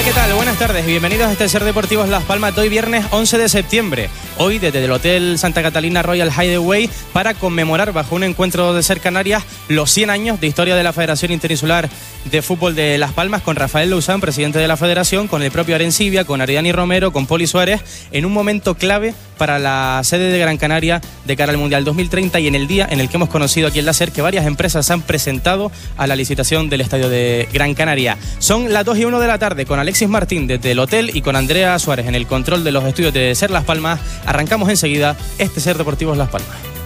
¿qué tal? Buenas tardes y bienvenidos a este Ser Deportivos Las Palmas de hoy viernes 11 de septiembre. Hoy desde el Hotel Santa Catalina Royal Hideaway para conmemorar bajo un encuentro de Ser Canarias los 100 años de historia de la Federación Interinsular de Fútbol de Las Palmas, con Rafael Lousán, presidente de la Federación, con el propio Arencibia, con Ariani Romero, con Poli Suárez, en un momento clave para la sede de Gran Canaria de cara al Mundial 2030 y en el día en el que hemos conocido aquí en la SER que varias empresas se han presentado a la licitación del estadio de Gran Canaria. Son las 2:01 de la tarde con Alexis Martín desde el hotel y con Andrea Suárez en el control de los estudios de SER Las Palmas. Arrancamos enseguida este Ser Deportivos Las Palmas.